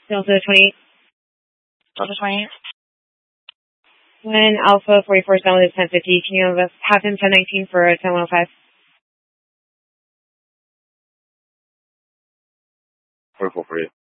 Delta 28. Delta 28. When Alpha 44 is done with his 1050, can you have him 1019 for 10105? 4448.